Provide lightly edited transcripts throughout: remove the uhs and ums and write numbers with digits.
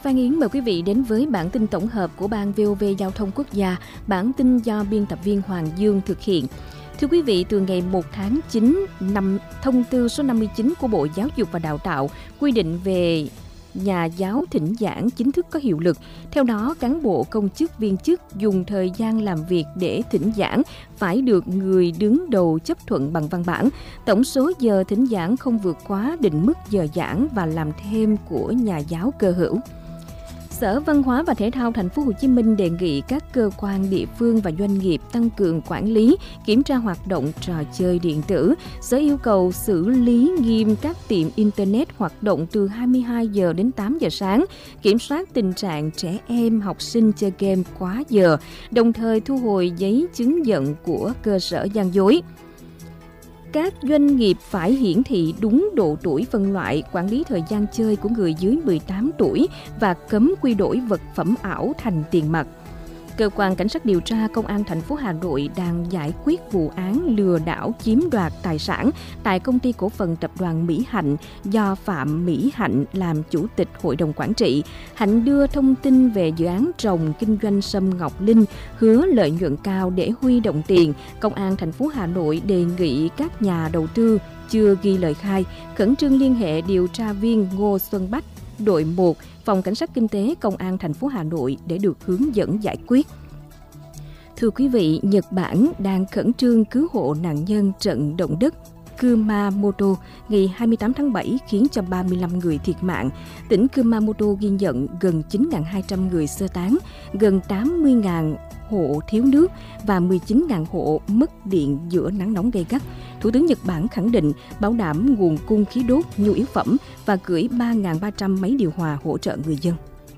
Phan Yến mời quý vị đến với bản tin tổng hợp của Ban VOV Giao thông Quốc gia, bản tin do biên tập viên Hoàng Dương thực hiện. Thưa quý vị, từ ngày 1 tháng 9, thông tư số 59 của Bộ Giáo dục và Đào tạo quy định về nhà giáo thỉnh giảng chính thức có hiệu lực. Theo đó, cán bộ công chức viên chức dùng thời gian làm việc để thỉnh giảng phải được người đứng đầu chấp thuận bằng văn bản. Tổng số giờ thỉnh giảng không vượt quá định mức giờ giảng và làm thêm của nhà giáo cơ hữu. Sở Văn hóa và Thể thao Thành phố Hồ Chí Minh đề nghị các cơ quan địa phương và doanh nghiệp tăng cường quản lý, kiểm tra hoạt động trò chơi điện tử. Sở yêu cầu xử lý nghiêm các tiệm internet hoạt động từ 22 giờ đến 8 giờ sáng, kiểm soát tình trạng trẻ em, học sinh chơi game quá giờ, đồng thời thu hồi giấy chứng nhận của cơ sở gian dối. Các doanh nghiệp phải hiển thị đúng độ tuổi phân loại, quản lý thời gian chơi của người dưới 18 tuổi và cấm quy đổi vật phẩm ảo thành tiền mặt. Cơ quan Cảnh sát điều tra Công an thành phố Hà Nội đang giải quyết vụ án lừa đảo chiếm đoạt tài sản tại công ty cổ phần tập đoàn Mỹ Hạnh do Phạm Mỹ Hạnh làm chủ tịch hội đồng quản trị. Hạnh đưa thông tin về dự án trồng kinh doanh sâm Ngọc Linh hứa lợi nhuận cao để huy động tiền. Công an thành phố Hà Nội đề nghị các nhà đầu tư chưa ghi lời khai khẩn trương liên hệ điều tra viên Ngô Xuân Bách, đội 1, Phòng Cảnh sát Kinh tế Công an thành phố Hà Nội để được hướng dẫn giải quyết. Thưa quý vị, Nhật Bản đang khẩn trương cứu hộ nạn nhân trận động đất Kumamoto ngày 28 tháng 7 khiến cho 35 người thiệt mạng. Tỉnh Kumamoto ghi nhận gần 9.200 người sơ tán, gần 80.000 hộ thiếu nước và 19.000 hộ mất điện giữa nắng nóng gay gắt. Thủ tướng Nhật Bản khẳng định bảo đảm nguồn cung khí đốt, nhu yếu phẩm và gửi 3.300 máy điều hòa hỗ trợ người dân.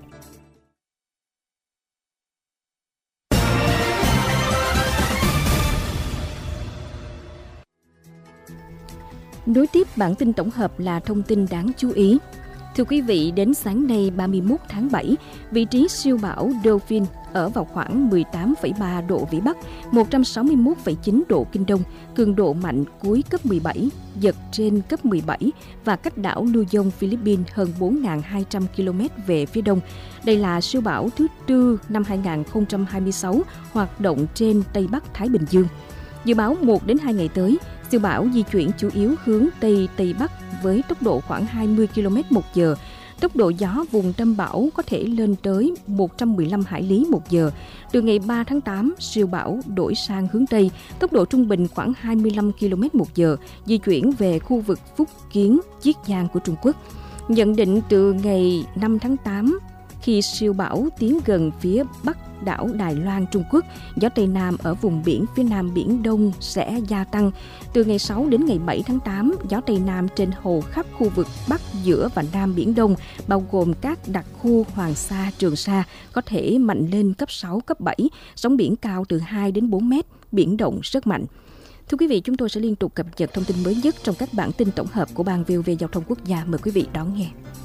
Nối tiếp bản tin tổng hợp là thông tin đáng chú ý. Thưa quý vị, đến sáng nay 31 tháng 7, vị trí siêu bão Dolphin ở vào khoảng 18,3 độ Vĩ Bắc, 161,9 độ Kinh Đông, cường độ mạnh cuối cấp 17, giật trên cấp 17 và cách đảo Luzon, Philippines hơn 4.200 km về phía đông. Đây là siêu bão thứ tư năm 2026 hoạt động trên Tây Bắc Thái Bình Dương. Dự báo 1 đến 2 ngày tới, siêu bão di chuyển chủ yếu hướng Tây Tây Bắc với tốc độ khoảng 20 km/h. Tốc độ gió vùng tâm bão có thể lên tới 115 hải lý một giờ. Từ ngày 3 tháng 8, siêu bão đổi sang hướng Tây, tốc độ trung bình khoảng 25 km/h, di chuyển về khu vực Phúc Kiến, Chiết Giang của Trung Quốc. Nhận định từ ngày 5 tháng 8, khi siêu bão tiến gần phía Bắc đảo Đài Loan, Trung Quốc, gió Tây Nam ở vùng biển phía Nam Biển Đông sẽ gia tăng. Từ ngày 6 đến ngày 7 tháng 8, gió Tây Nam trên hầu khắp khu vực Bắc, giữa và Nam Biển Đông, bao gồm các đặc khu Hoàng Sa, Trường Sa, có thể mạnh lên cấp 6, cấp 7, sóng biển cao từ 2 đến 4 mét, biển động rất mạnh. Thưa quý vị, chúng tôi sẽ liên tục cập nhật thông tin mới nhất trong các bản tin tổng hợp của Ban VOV Giao thông Quốc gia. Mời quý vị đón nghe.